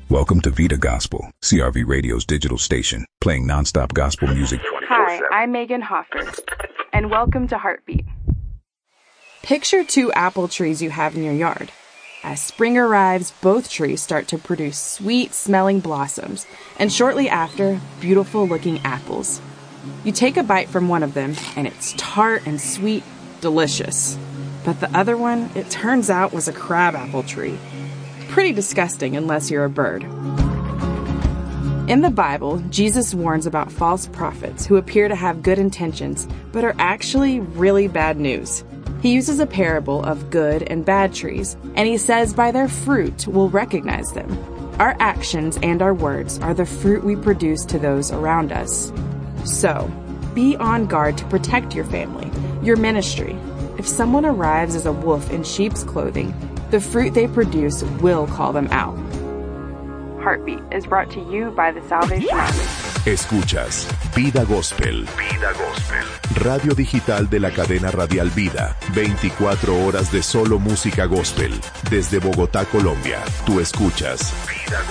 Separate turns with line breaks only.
Welcome to Vida Gospel, CRV Radio's digital station, playing nonstop gospel music.
Hi, I'm Megan Hoffer, and welcome to Heartbeat. Picture 2 apple trees you have in your yard. As spring arrives, both trees start to produce sweet-smelling blossoms, and shortly after, beautiful-looking apples. You take a bite from one of them, and it's tart and sweet, delicious. But the other one, it turns out, was a crabapple tree. Pretty disgusting unless you're a bird. In the Bible, Jesus warns about false prophets who appear to have good intentions, but are actually really bad news. He uses a parable of good and bad trees, and he says by their fruit we'll recognize them. Our actions and our words are the fruit we produce to those around us. So, be on guard to protect your family, your ministry. If someone arrives as a wolf in sheep's clothing, the fruit they produce will call them out. Heartbeat is brought to you by the Salvation Army.
Escuchas Vida Gospel. Vida Gospel. Radio digital de la cadena radial Vida. 24 horas de solo música gospel. Desde Bogotá, Colombia. Tú escuchas Vida Gospel.